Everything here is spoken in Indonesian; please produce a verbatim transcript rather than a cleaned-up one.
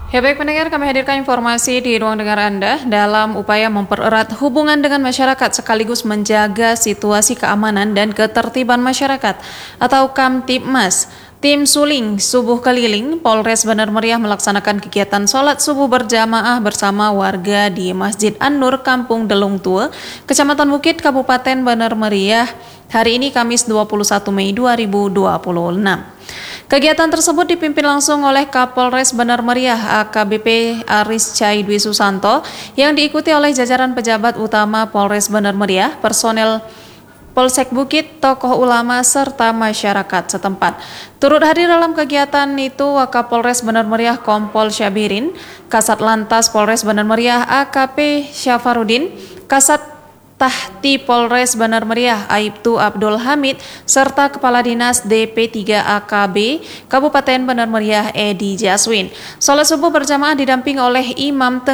Ya baik pendengar, kami hadirkan informasi di ruang dengar Anda dalam upaya mempererat hubungan dengan masyarakat sekaligus menjaga situasi keamanan dan ketertiban masyarakat atau Kamtibmas. Tim Suling Subuh Keliling Polres Bener Meriah melaksanakan kegiatan sholat subuh berjamaah bersama warga di Masjid An-Nur, Kampung Delung Tua, Kecamatan Bukit, Kabupaten Bener Meriah, hari ini Kamis dua puluh satu Mei dua ribu dua puluh enam. Kegiatan tersebut dipimpin langsung oleh Kapolres Bener Meriah A K B P Aris Cai Dwi Susanto yang diikuti oleh jajaran pejabat utama Polres Bener Meriah, personel Polsek Bukit, tokoh ulama, serta masyarakat setempat. Turut hadir dalam kegiatan itu Wakapolres Bener Meriah Kompol Syabirin, Kasat Lantas Polres Bener Meriah A K P Syafarudin, Kasat Tahti Polres Bener Meriah Aibtu Abdul Hamid, serta Kepala Dinas D P tiga A K B Kabupaten Bener Meriah Edi Jaswin. Salat subuh berjamaah didampingi oleh Imam